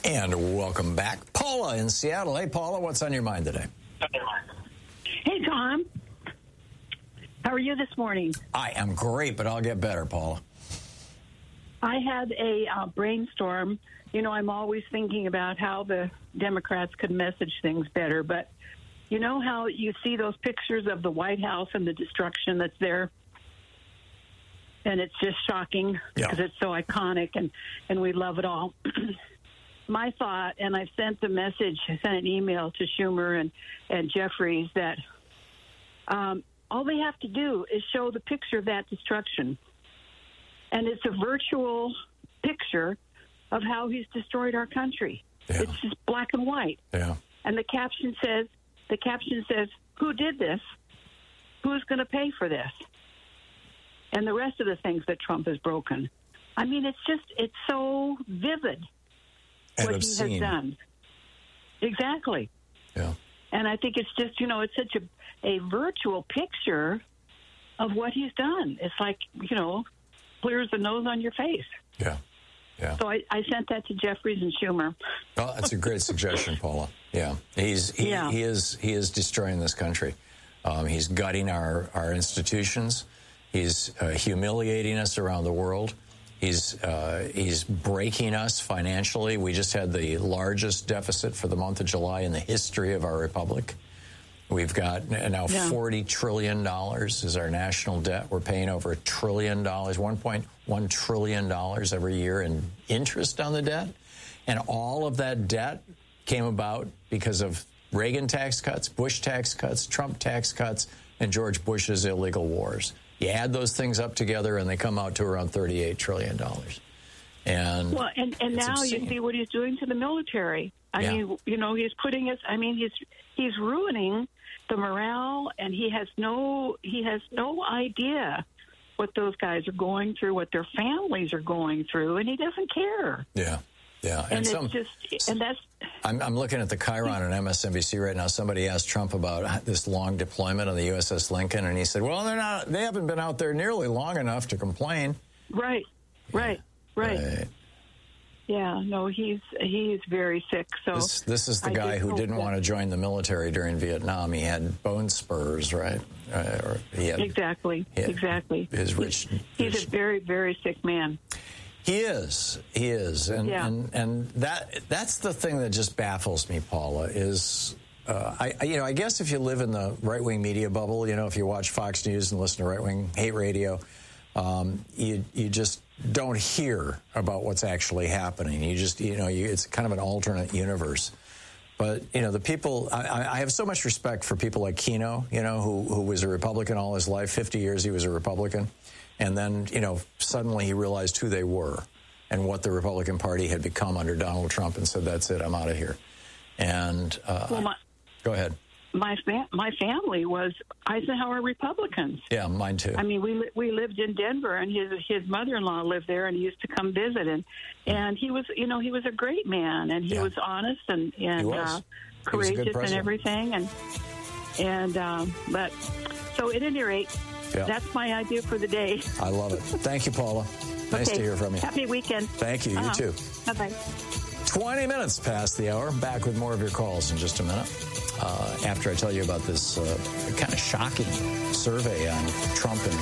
And welcome back. Paula in Seattle. Hey, Paula, what's on your mind today? Hey, Tom. How are you this morning? I am great, but I'll get better, Paula. I had a brainstorm. You know, I'm always thinking about how the Democrats could message things better. But you know how you see those pictures of the White House and the destruction that's there? And it's just shocking because it's so iconic and we love it all. My thought, and I've sent the message, I sent an email to Schumer and Jeffries that all they have to do is show the picture of that destruction. And it's a virtual picture of how he's destroyed our country. Yeah. It's just black and white. Yeah. And the caption says, who did this? Who's going to pay for this? And the rest of the things that Trump has broken. I mean, it's so vivid. And what obscene. He has done. Exactly. Yeah. And I think it's just, you know, it's such a virtual picture of what he's done. It's like, you know, clear as the nose on your face. Yeah. Yeah. So I sent that to Jeffries and Schumer. Well, that's a great suggestion, Paula. Yeah. He is destroying this country. He's gutting our institutions. He's humiliating us around the world. He's breaking us financially. We just had the largest deficit for the month of July in the history of our republic. We've got now $40 trillion is our national debt. We're paying over $1 trillion, $1.1 trillion every year in interest on the debt. And all of that debt came about because of Reagan tax cuts, Bush tax cuts, Trump tax cuts, and George Bush's illegal wars. You add those things up together, and they come out to around $38 trillion. And now obscene. you see what he's doing to the military. I mean, you know, he's putting us. I mean, he's ruining the morale, and he has no idea what those guys are going through, what their families are going through, and he doesn't care. Yeah. Yeah, and that's. I'm looking at the Chiron on MSNBC right now. Somebody asked Trump about this long deployment on the USS Lincoln, and he said, "Well, they haven't been out there nearly long enough to complain." Right. Yeah, no, he's very sick. So this is the guy who didn't want to join the military during Vietnam. He had bone spurs, right? Exactly. His rich. He's a very, very sick man. He is, and that's the thing that just baffles me, Paula. Is I guess if you live in the right-wing media bubble, you know, if you watch Fox News and listen to right-wing hate radio, you just don't hear about what's actually happening. You just, you know, it's kind of an alternate universe. But, you know, the people, I have so much respect for people like Keno, you know, who was a Republican all his life. 50 years he was a Republican. And then, you know, suddenly he realized who they were and what the Republican Party had become under Donald Trump and said, that's it, I'm out of here. And go ahead. My family was Eisenhower Republicans. Yeah, mine too. I mean, we lived in Denver, and his mother-in-law lived there, and he used to come visit. And he was, you know, he was a great man, and he was honest and courageous and everything. But so at any rate, that's my idea for the day. I love it. Thank you, Paula. Nice to hear from you. Happy weekend. Thank you. You too. Bye-bye. 20 minutes past the hour. Back with more of your calls in just a minute. After I tell you about this kind of shocking survey on Trump and